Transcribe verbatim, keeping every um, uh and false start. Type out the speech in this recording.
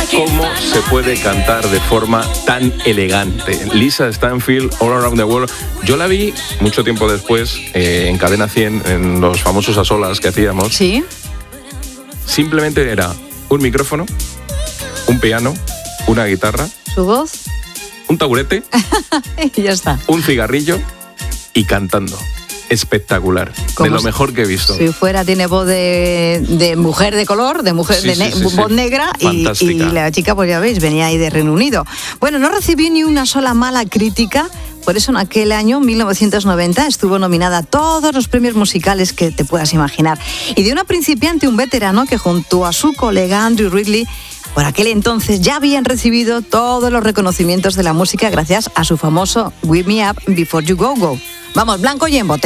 cómo se puede cantar de forma tan elegante. Lisa Stanfield, All Around the World. Yo la vi mucho tiempo después eh, en Cadena cien, en los famosos a solas que hacíamos. Sí. Simplemente era un micrófono, un piano, una guitarra, su voz, un taburete, y ya está. Un cigarrillo y cantando. Espectacular, de lo mejor que he visto. Si fuera, tiene voz de, de mujer de color, de mujer sí, de ne- sí, sí, voz sí. negra, y, y la chica, pues ya veis, venía ahí de Reino Unido. Bueno, no recibió ni una sola mala crítica. Por eso en aquel año, mil novecientos noventa, estuvo nominada a todos los premios musicales que te puedas imaginar. Y de una principiante a un veterano que junto a su colega Andrew Ridley, por aquel entonces ya habían recibido todos los reconocimientos de la música gracias a su famoso Wake Me Up Before You Go Go. Vamos, blanco y en botella.